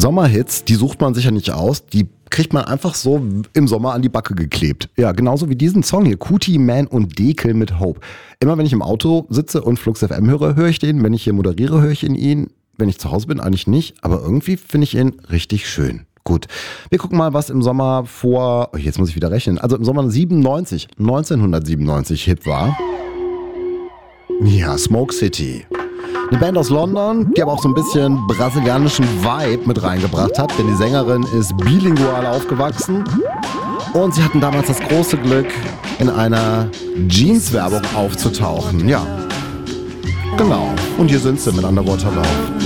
Sommerhits, die sucht man sich ja nicht aus, die kriegt man einfach so im Sommer an die Backe geklebt. Ja, genauso wie diesen Song hier, Kuti, Man und Dekel mit Hope. Immer wenn ich im Auto sitze und Flux FM höre ich den. Wenn ich hier moderiere, höre ich ihn. Wenn ich zu Hause bin, eigentlich nicht. Aber irgendwie finde ich ihn richtig schön. Gut, wir gucken mal, was im Sommer jetzt muss ich wieder rechnen, also im Sommer 1997 Hit war. Ja, Smoke City. Eine Band aus London, die aber auch so ein bisschen brasilianischen Vibe mit reingebracht hat, denn die Sängerin ist bilingual aufgewachsen und sie hatten damals das große Glück, in einer Jeans-Werbung aufzutauchen. Ja, genau. Und hier sind sie mit Underwater Love.